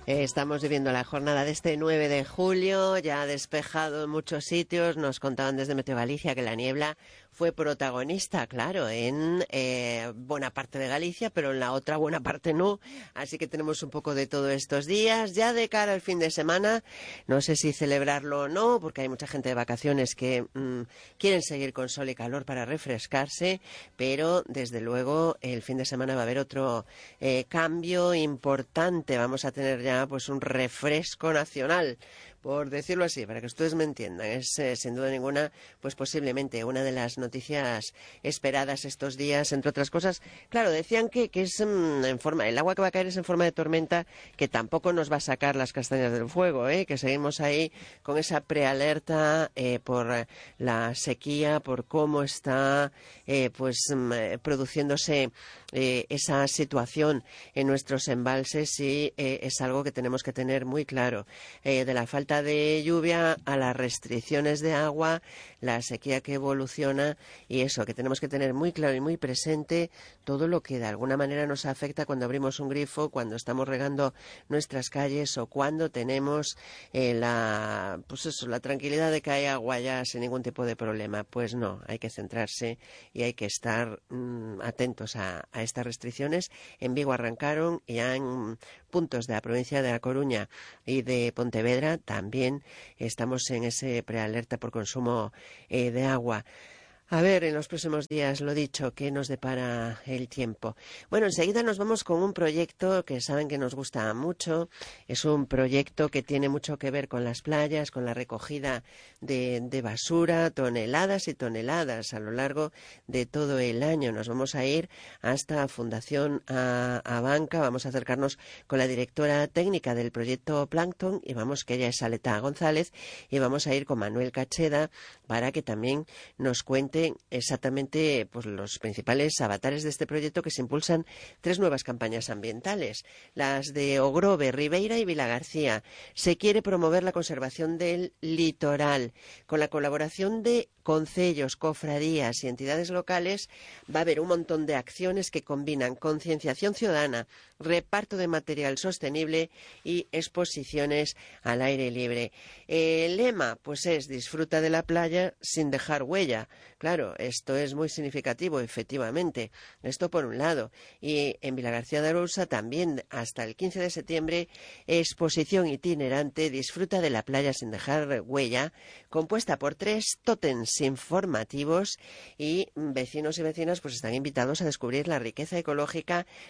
Estamos viviendo la jornada de este 9 de julio, ya despejado en muchos sitios. Nos contaban desde Meteo Galicia que la niebla fue protagonista, claro, en buena parte de Galicia, pero en la otra buena parte no. Así que tenemos un poco de todo estos días. Ya de cara al fin de semana, no sé si celebrarlo o no, porque hay mucha gente de vacaciones que quieren seguir con sol y calor para refrescarse, pero desde luego el fin de semana va a haber otro cambio importante. Vamos a tener ya pues un refresco nacional, por decirlo así, para que ustedes me entiendan. Es sin duda ninguna, pues posiblemente una de las noticias esperadas estos días, entre otras cosas. Claro, decían que es en forma, el agua que va a caer es en forma de tormenta, que tampoco nos va a sacar las castañas del fuego, que seguimos ahí con esa prealerta por la sequía, por cómo está produciéndose esa situación en nuestros embalses, y es algo que tenemos que tener muy claro. De la falta de lluvia a las restricciones de agua, la sequía que evoluciona, y eso, que tenemos que tener muy claro y muy presente todo lo que de alguna manera nos afecta cuando abrimos un grifo, cuando estamos regando nuestras calles o cuando tenemos la tranquilidad de que hay agua ya sin ningún tipo de problema. Pues no, hay que centrarse y hay que estar atentos a estas restricciones. En Vigo arrancaron, y ya en puntos de la provincia de A Coruña y de Pontevedra también estamos en ese prealerta por consumo de agua. A ver, en los próximos días, lo dicho, ¿qué nos depara el tiempo? Bueno, enseguida nos vamos con un proyecto que saben que nos gusta mucho. Es un proyecto que tiene mucho que ver con las playas, con la recogida de basura, toneladas y toneladas a lo largo de todo el año. Nos vamos a ir hasta Fundación Abanca, vamos a acercarnos con la directora técnica del proyecto Plankton, y que ella es Aleta González, y vamos a ir con Manuel Cacheda para que también nos cuente exactamente pues los principales avatares de este proyecto, que se impulsan 3 nuevas campañas ambientales, las de Ogrove, Ribeira y Vilagarcía. Se quiere promover la conservación del litoral. Con la colaboración de concellos, cofradías y entidades locales, va a haber un montón de acciones que combinan concienciación ciudadana, reparto de material sostenible y exposiciones al aire libre. El lema pues es: disfruta de la playa sin dejar huella. Claro, esto es muy significativo, efectivamente. Esto por un lado. Y en Vilagarcía de Arousa también, hasta el 15 de septiembre, exposición itinerante Disfruta de la playa sin dejar huella, compuesta por 3 tótems informativos, y vecinos y vecinas pues están invitados a descubrir la riqueza ecológica